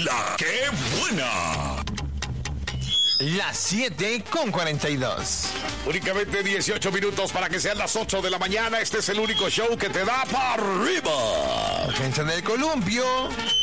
¡La que buena! Las 7:42. Únicamente 18 minutos para que sean las 8 de la mañana. Este es el único show que te da para arriba. Gente del columpio.